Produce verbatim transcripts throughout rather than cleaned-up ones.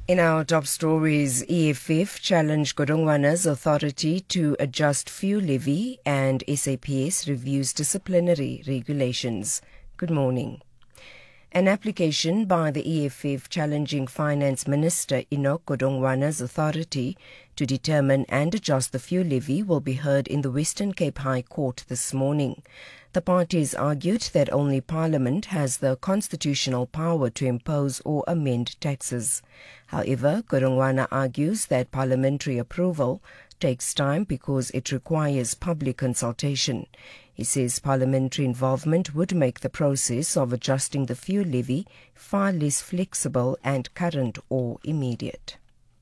In our top stories, E F F challenged Godongwana's authority to adjust fuel levy and S A P S reviews disciplinary regulations. Good morning. An application by the E F F challenging Finance Minister Enoch Godongwana's authority to determine and adjust the fuel levy will be heard in the Western Cape High Court this morning. The parties argued that only Parliament has the constitutional power to impose or amend taxes. However, Godongwana argues that parliamentary approval takes time because it requires public consultation. He says parliamentary involvement would make the process of adjusting the fuel levy far less flexible and current or immediate.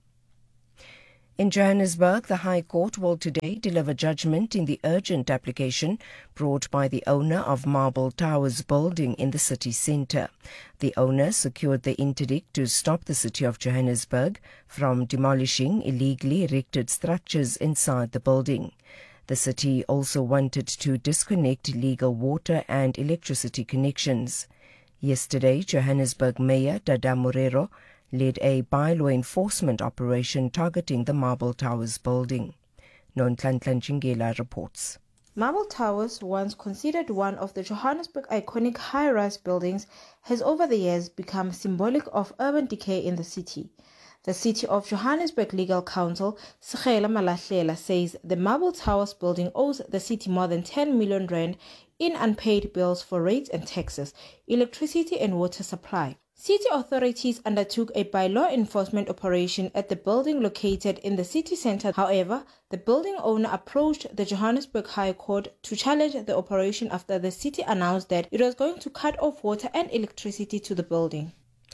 In Johannesburg, the High Court will today deliver judgment in the urgent application brought by the owner of Marble Towers building in the city centre. The owner secured the interdict to stop the city of Johannesburg from demolishing illegally erected structures inside the building. The city also wanted to disconnect illegal water and electricity connections. Yesterday, Johannesburg Mayor Dada Morero led a bylaw enforcement operation targeting the Marble Towers building. Nonhlanhla Njingela reports. Marble Towers, once considered one of the Johannesburg iconic high-rise buildings, has over the years become symbolic of urban decay in the city. The City of Johannesburg Legal Counsel, Sekgela Malahlela, says the Marble Towers building owes the city more than ten million rand in unpaid bills for rates and taxes, electricity and water supply. City authorities undertook a bylaw enforcement operation at the building located in the city centre. However, the building owner approached the Johannesburg High Court to challenge the operation after the city announced that it was going to cut off water and electricity to the building.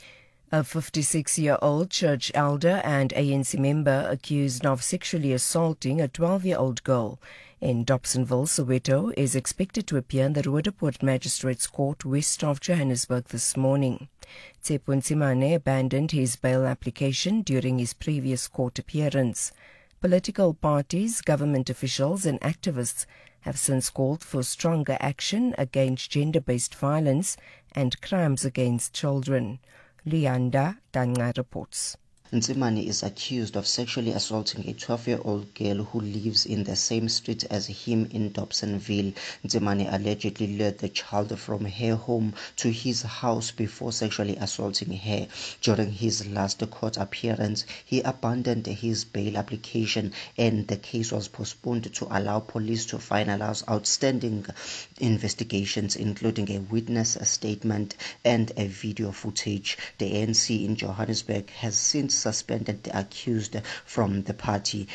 A fifty-six-year-old church elder and A N C member accused of sexually assaulting a twelve-year-old girl in Dobsonville, Soweto, is expected to appear in the Roodepoort Magistrates Court west of Johannesburg this morning. Tsepo Nzimane abandoned his bail application during his previous court appearance. Political parties, government officials and activists have since called for stronger action against gender-based violence and crimes against children. Lianda Danga reports. Nzimane is accused of sexually assaulting a twelve-year-old girl who lives in the same street as him in Dobsonville. Nzimane allegedly lured the child from her home to his house before sexually assaulting her. During his last court appearance, he abandoned his bail application and the case was postponed to allow police to finalize outstanding investigations, including a witness statement and a video footage. The A N C in Johannesburg has since suspended the accused from the party.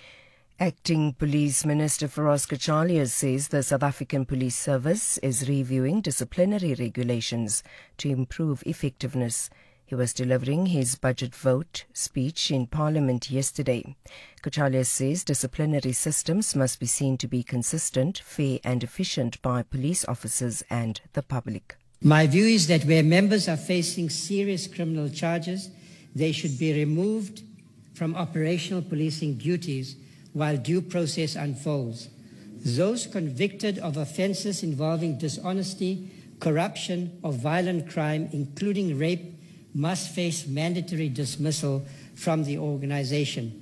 Acting Police Minister Feroz Kachalia says the South African Police Service is reviewing disciplinary regulations to improve effectiveness. He was delivering his budget vote speech in Parliament yesterday. Kachalia says disciplinary systems must be seen to be consistent, fair and efficient by police officers and the public. My view is that where members are facing serious criminal charges, they should be removed from operational policing duties while due process unfolds. Those convicted of offences involving dishonesty, corruption or violent crime, including rape, must face mandatory dismissal from the organisation.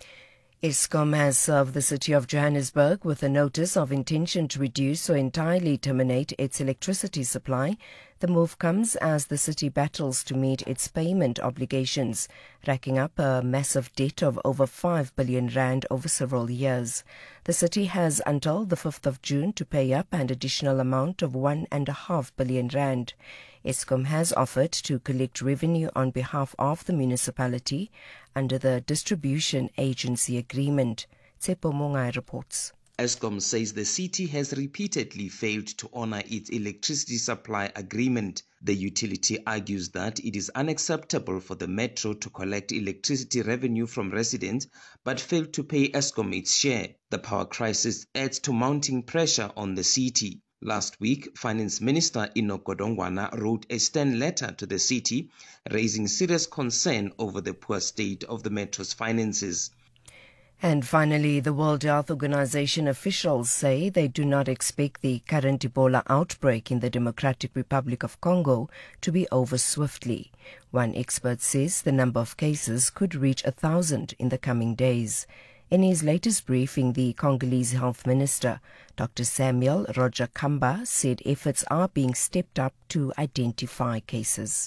Eskom has served the city of Johannesburg with a notice of intention to reduce or entirely terminate its electricity supply. The move comes as the city battles to meet its payment obligations, racking up a massive debt of over five billion rand over several years. The city has until the fifth of June to pay up an additional amount of one and a half billion rand. Eskom has offered to collect revenue on behalf of the municipality under the Distribution Agency Agreement. Tsepo Mongai reports. Eskom says the city has repeatedly failed to honor its electricity supply agreement. The utility argues that it is unacceptable for the metro to collect electricity revenue from residents but fail to pay Eskom its share. The power crisis adds to mounting pressure on the city. Last week, Finance Minister Enoch Godongwana wrote a stern letter to the city, raising serious concern over the poor state of the metro's finances. And finally, the World Health Organization officials say they do not expect the current Ebola outbreak in the Democratic Republic of Congo to be over swiftly. One expert says the number of cases could reach a thousand in the coming days. In his latest briefing, the Congolese Health Minister, Doctor Samuel Roger Kamba, said efforts are being stepped up to identify cases.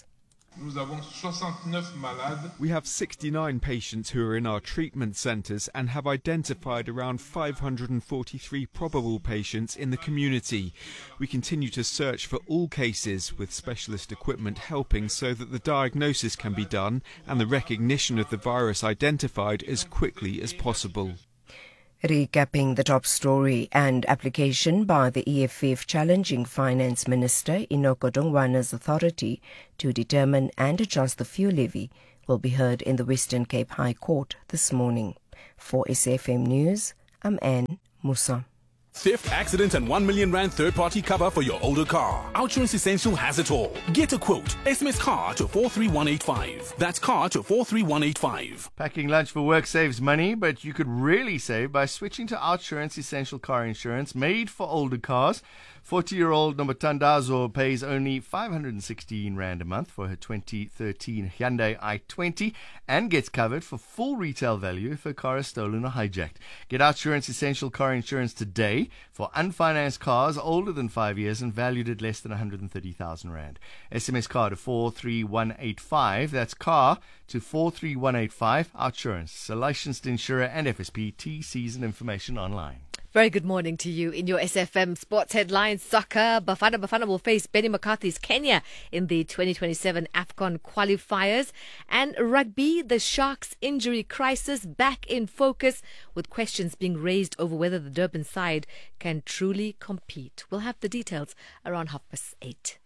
We have sixty-nine patients who are in our treatment centres and have identified around five hundred forty-three probable patients in the community. We continue to search for all cases, with specialist equipment helping so that the diagnosis can be done and the recognition of the virus identified as quickly as possible. Recapping the top story, and application by the E F F challenging Finance Minister Enoch Godongwana's authority to determine and adjust the fuel levy will be heard in the Western Cape High Court this morning. For S A F M News, I'm Anne Musa. Theft, accident and one million rand third-party cover for your older car. Outsurance Essential has it all. Get a quote. S M S CAR to four three one eight five. That's CAR to four three one eight five. Packing lunch for work saves money, but you could really save by switching to Outsurance Essential Car Insurance made for older cars. forty-year-old Nomatandazo pays only five hundred sixteen rand a month for her twenty thirteen Hyundai i twenty and gets covered for full retail value if her car is stolen or hijacked. Get Outsurance Essential Car Insurance today for unfinanced cars older than five years and valued at less than one hundred thirty thousand rand. S M S CAR to four three one eight five. That's CAR to four three one eight five. Outsurance, a licensed insurer and F S P. T Cs and information online. Very good morning to you. In your S F M sports headlines, soccer, Bafana Bafana will face Benny McCarthy's Kenya in the twenty twenty-seven AFCON qualifiers. And rugby, the Sharks injury crisis back in focus, with questions being raised over whether the Durban side can truly compete. We'll have the details around half past eight.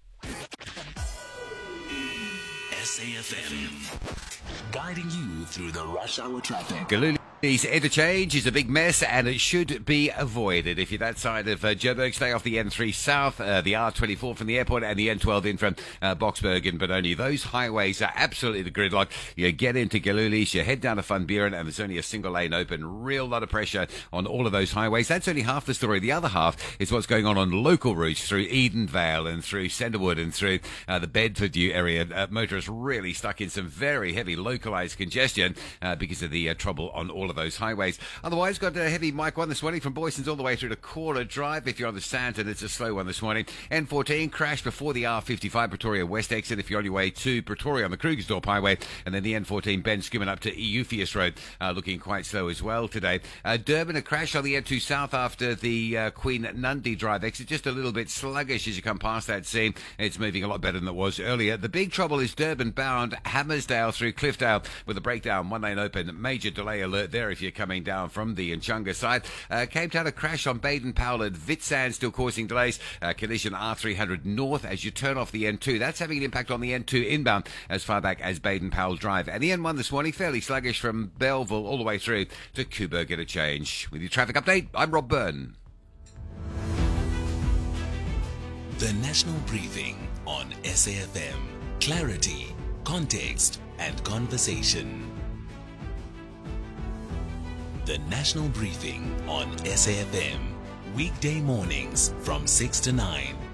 S A F M, guiding you through the rush hour traffic. Galuli's interchange is a big mess and it should be avoided. If you're that side of uh, Joburg, stay off the N three South, uh, the R twenty-four from the airport and the N twelve in from uh, Boksburg and Benoni. Those highways are absolutely the gridlock. You get into Galuli's, you head down to Van Buren and there's only a single lane open. Real lot of pressure on all of those highways. That's only half the story. The other half is what's going on on local routes through Edenvale and through Senderwood and through uh, the Bedfordview area. Uh, motorists really stuck in some very heavy localised congestion uh, because of the uh, trouble on all of those highways. Otherwise, got a heavy Mike one this morning from Boysons all the way through to Cora Drive. If you're on the Sandton, it's a slow one this morning. N fourteen crash before the R fifty-five Pretoria West exit if you're on your way to Pretoria on the Krugersdorp Highway, and then the N fourteen Ben skimming up to Eupheus Road, uh, looking quite slow as well today. Uh, Durban, a crash on the N two South after the uh, Queen Nandi Drive exit, just a little bit sluggish as you come past that scene. It's moving a lot better than it was earlier. The big trouble is Durban bound Hammersdale through Cliffdale with a breakdown, one lane open. Major delay alert there if you're coming down from the Nchanga side. Uh, Cape Town, a crash on Baden-Powell at Witstrand, still causing delays. Uh, collision R three hundred north as you turn off the N two. That's having an impact on the N two inbound as far back as Baden-Powell Drive. And the N one this morning, fairly sluggish from Belleville all the way through to Kuburg at a change. With your traffic update, I'm Rob Byrne. The National Briefing on S A F M. Clarity, context and conversation. The National Briefing on S A F M. Weekday mornings from six to nine.